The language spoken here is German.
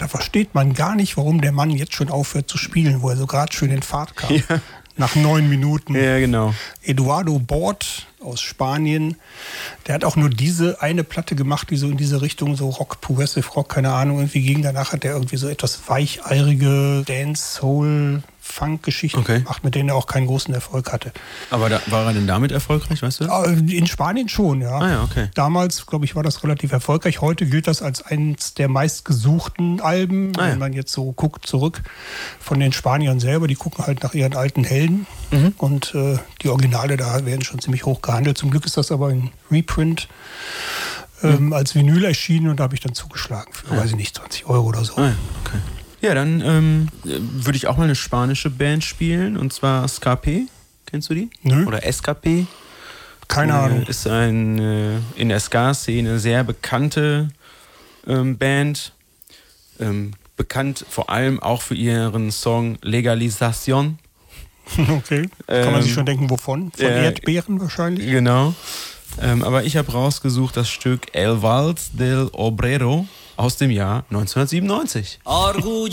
versteht man gar nicht, warum der Mann jetzt schon aufhört zu spielen, wo er so gerade schön in Fahrt kam. Ja. Nach 9 Minuten. Ja, genau. Eduardo Bort aus Spanien. Der hat auch nur diese eine Platte gemacht, die so in diese Richtung, so Rock, Progressive Rock, keine Ahnung, irgendwie ging. Danach hat er irgendwie so etwas weicheirige Dance, Soul, Funk-Geschichten gemacht, mit denen er auch keinen großen Erfolg hatte. Aber war er denn damit erfolgreich, weißt du? In Spanien schon, ja. Ah ja, okay. Damals, glaube ich, war das relativ erfolgreich. Heute gilt das als eines der meistgesuchten Alben. Wenn man jetzt so guckt, zurück von den Spaniern selber. Die gucken halt nach ihren alten Helden. Und die Originale da werden schon ziemlich hoch gehandelt. Zum Glück ist das aber in Reprint als Vinyl erschienen. Und da habe ich dann zugeschlagen für, weiß ich nicht, 20 € oder so. Ah ja, okay. Ja, dann würde ich auch mal eine spanische Band spielen, und zwar Ska-P. Kennst du die? Nö. Oder SKP? Keine Ahnung. Ist in der Ska-Szene sehr bekannte Band. Bekannt vor allem auch für ihren Song Legalización. Okay. Kann man sich schon denken, wovon? Von Erdbeeren wahrscheinlich? Genau. Aber ich habe rausgesucht das Stück El Vals del Obrero aus dem Jahr 1997.